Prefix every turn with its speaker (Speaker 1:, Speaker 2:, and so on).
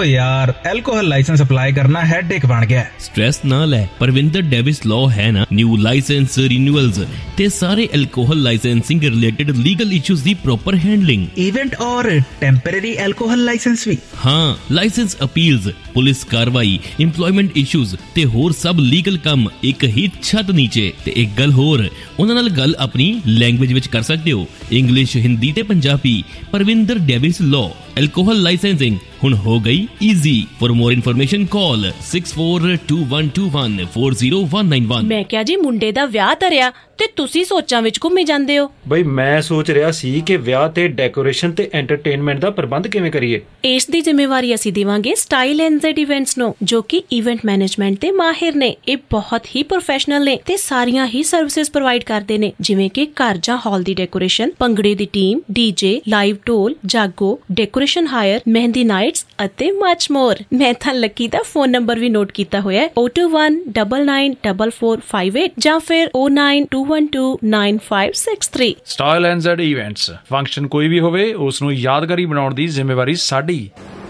Speaker 1: ਓ ਯਾਰ alcohol licence apply ਕਰਨਾ headache ਬਣ ਗਿਆ।
Speaker 2: ਸਟ੍ਰੈਸ ਨਾ ਲੈ, ਪਰਵਿੰਦਰ ਡੇਵਿਸ ਲਾਅ ਹੈ ਨਾ ਨਿਊ ਲਾਇਸੈਂਸ ਰਿਨਿਊਅਲਸ ਤੇ ਸਾਰੇ alcohol licensing related legal issues ਦੀ ਪ੍ਰੋਪਰ ਹੈਂਡਲਿੰਗ।
Speaker 1: ਇਵੈਂਟ ਔਰ ਟੈਂਪਰੇਰੀ ਐਲਕੋਹਲ ਲਾਇਸੈਂਸ ਵੀ?
Speaker 2: ਹਾਂ, ਲਾਇਸੈਂਸ ਅਪੀਲਸ, ਪੁਲਿਸ ਕਾਰਵਾਈ, ਇੰਪਲੋਇਮੈਂਟ ਇਸ਼ੂਜ਼ ਤੇ ਹੋਰ ਸਭ ਲੀਗਲ ਕੰਮ ਇੱਕ ਹੀ ਛੱਤ ਨੀਚੇ। ਤੇ ਇੱਕ ਗੱਲ ਹੋਰ, ਉਹਨਾਂ ਨਾਲ ਗੱਲ ਆਪਣੀ ਲੈਂਗੁਏਜ ਵਿੱਚ ਕਰ ਸਕਦੇ ਹੋ, ਇੰਗਲਿਸ਼, ਹਿੰਦੀ ਤੇ Punjabi. Parvinder Davis law alcohol licensing ਹੁਣ ਹੋ ਗਈ ਈਜ਼ੀ। ਫॉर मोर ਇਨਫੋਰਮੇਸ਼ਨ ਕਾਲ 6421214091।
Speaker 3: ਮੈਂ ਕਿਹਾ ਜੀ ਮੁੰਡੇ ਦਾ ਵਿਆਹ ਧਰਿਆ ਤੇ ਤੁਸੀਂ ਸੋਚਾਂ ਵਿੱਚ ਘੁੰਮੀ ਜਾਂਦੇ ਹੋ।
Speaker 4: ਬਈ ਮੈਂ ਸੋਚ ਰਿਹਾ ਸੀ ਕਿ ਵਿਆਹ ਤੇ ਡੈਕੋਰੇਸ਼ਨ ਤੇ ਐਂਟਰਟੇਨਮੈਂਟ ਦਾ ਪ੍ਰਬੰਧ ਕਿਵੇਂ ਕਰੀਏ।
Speaker 3: ਇਸ ਦੀ ਜ਼ਿੰਮੇਵਾਰੀ ਅਸੀਂ ਦੇਵਾਂਗੇ ਸਟਾਈਲ NZ ਇਵੈਂਟਸ ਨੂੰ, ਜੋ ਕਿ ਇਵੈਂਟ ਮੈਨੇਜਮੈਂਟ ਤੇ ਮਾਹਿਰ ਨੇ। ਇਹ ਬਹੁਤ ਹੀ ਪ੍ਰੋਫੈਸ਼ਨਲ ਨੇ ਤੇ ਸਾਰੀਆਂ ਹੀ ਸਰਵਿਸਿਜ਼ ਪ੍ਰੋਵਾਈਡ ਕਰਦੇ ਨੇ, ਜਿਵੇਂ ਕਿ ਘਰ ਜਾਂ ਹਾਲ ਦੀ ਡੈਕੋਰੇਸ਼ਨ, ਭੰਗੜੇ ਦੀ ਟੀਮ, DJ, ਲਾਈਵ ਢੋਲ, ਜਾਗੋ, ਡੈਕੋਰੇਸ਼ਨ ਹਾਇਰ, ਮਹਿੰਦੀ ਨਾਈਟਸ ਅਤੇ ਮਚ ਮੋਰ। ਮੈਂ ਤਾਂ ਲੱਕੀ ਦਾ ਫੋਨ ਨੰਬਰ ਵੀ ਨੋਟ ਕੀਤਾ ਹੋਇਆ ਹੈ 021994458 ਜਾਂ ਫਿਰ 092129563।
Speaker 4: ਸਟਾਈਲ NZ ਇਵੈਂਟਸ, ਫੰਕਸ਼ਨ ਕੋਈ ਵੀ ਹੋਵੇ ਉਸ ਨੂੰ ਯਾਦਗਾਰੀ ਬਣਾਉਣ ਦੀ ਜ਼ਿੰਮੇਵਾਰੀ ਸਾਡੀ।